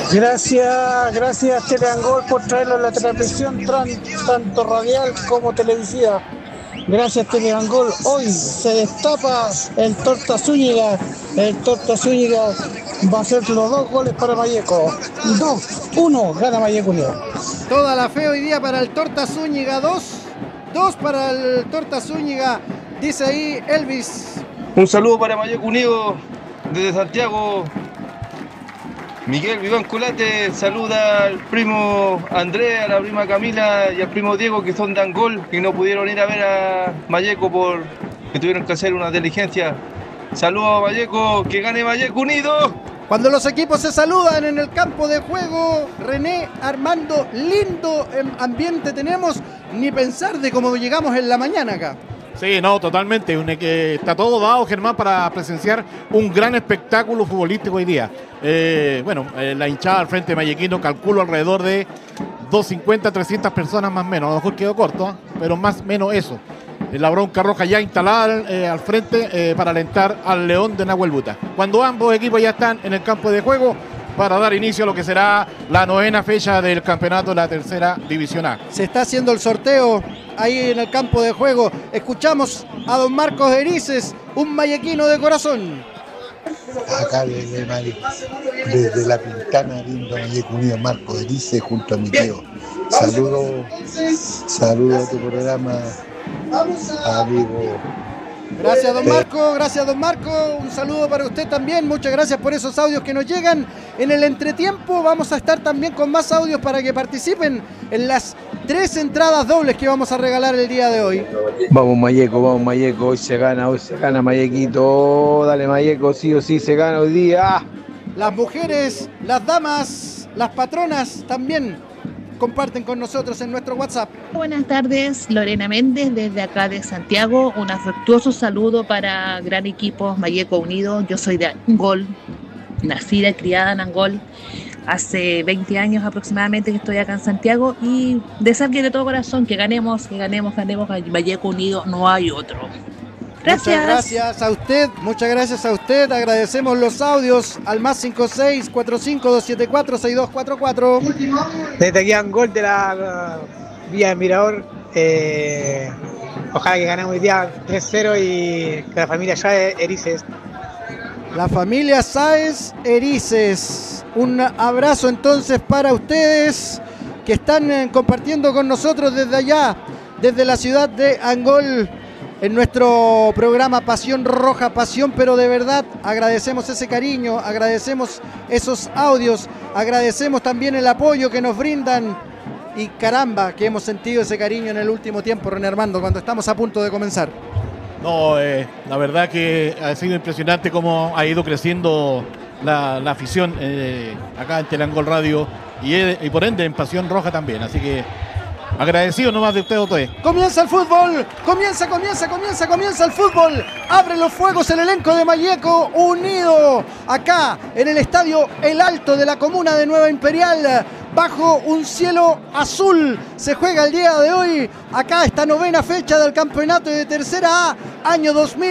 Gracias Teleangol por traerlo a la transmisión tanto radial como televisiva. Gracias Teleangol. Hoy se destapa el Torta Zúñiga. El Torta Zúñiga va a hacer los 2 goles para Valleco. 2-1 gana Valleco Unido. Toda la fe hoy día para el Torta Zúñiga. 2 para el Torta Zúñiga. Dice ahí Elvis. Un saludo para Valleco Unido desde Santiago. Miguel Vivanculate saluda al primo Andrés, a la prima Camila y al primo Diego, que son de Angol, que no pudieron ir a ver a Valleco que tuvieron que hacer una diligencia. Saludos a Valleco, que gane Valleco Unido. Cuando los equipos se saludan en el campo de juego, René, Armando, lindo ambiente tenemos, ni pensar de cómo llegamos en la mañana acá. Sí, no, totalmente. Está todo dado, Germán, para presenciar un gran espectáculo futbolístico hoy día. La hinchada al frente de Vallequino, calculo alrededor de 250, 300 personas más o menos. A lo mejor quedó corto, pero más o menos eso. La bronca roja ya instalada al frente para alentar al León de Nahuel Buta. Cuando ambos equipos ya están en el campo de juego para dar inicio a lo que será la 9ª fecha del campeonato de la 3ª División A. Se está haciendo el sorteo ahí en el campo de juego. Escuchamos a don Marcos Erices, un vallequino de corazón. Acá desde la Pintana, lindo Valleco Unido, Marcos Erices junto a mi tío. Saludo a tu programa, amigo. Gracias don Marco, un saludo para usted también, muchas gracias por esos audios que nos llegan. En el entretiempo vamos a estar también con más audios para que participen en las 3 entradas dobles que vamos a regalar el día de hoy. Vamos Valleco, hoy se gana Vallequito, dale Valleco, sí o sí se gana hoy día. Las mujeres, las damas, las patronas también comparten con nosotros en nuestro WhatsApp. Buenas tardes, Lorena Méndez desde acá de Santiago. Un afectuoso saludo para gran equipo Valleco Unido. Yo soy de Angol, nacida y criada en Angol. Hace 20 años aproximadamente que estoy acá en Santiago y desear que de todo corazón que ganemos, Valleco Unido, no hay otro. Gracias. Muchas gracias a usted. Agradecemos los audios al +56 45 274 6244. Desde aquí Angol de la Vía del Mirador. Ojalá que ganemos hoy día 3-0 y que la familia Sáez Erices. La familia Sáez Erices. Un abrazo entonces para ustedes que están compartiendo con nosotros desde allá, desde la ciudad de Angol. En nuestro programa Pasión Roja, Pasión, pero de verdad agradecemos ese cariño, agradecemos esos audios, agradecemos también el apoyo que nos brindan y caramba que hemos sentido ese cariño en el último tiempo, René Armando, cuando estamos a punto de comenzar. No, la verdad que ha sido impresionante cómo ha ido creciendo la afición acá en Teleangol Radio y por ende en Pasión Roja también, así que agradecido nomás de usted, Otoe. Comienza el fútbol, comienza el fútbol. Abre los fuegos el elenco de Valleco Unido. Acá en el estadio El Alto de la comuna de Nueva Imperial. Bajo un cielo azul se juega el día de hoy. Acá esta 9ª fecha del campeonato de Tercera A, año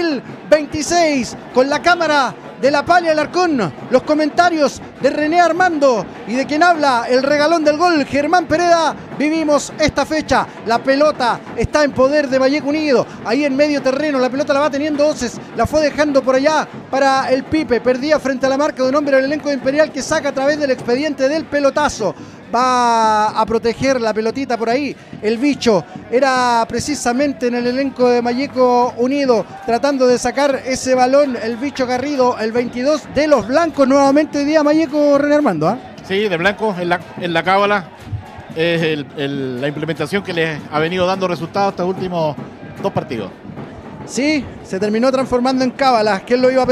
2026. Con la cámara de la Palia Alarcón, los comentarios de René Armando y de quien habla el regalón del gol, Germán Pereda. Vivimos esta fecha, la pelota está en poder de Valleco Unido, ahí en medio terreno, la pelota la va teniendo Oces, la fue dejando por allá para el Pipe, perdía frente a la marca de un hombre del elenco de Imperial que saca a través del expediente del pelotazo. Va a proteger la pelotita por ahí. El bicho era precisamente en el elenco de Valleco Unido, tratando de sacar ese balón. El bicho Garrido, el 22 de los blancos, nuevamente hoy día Valleco, René Armando. Sí, de blanco en la cábala. Es la implementación que les ha venido dando resultados estos últimos 2 partidos. Sí, se terminó transformando en cábala. ¿Quién lo iba a pensar?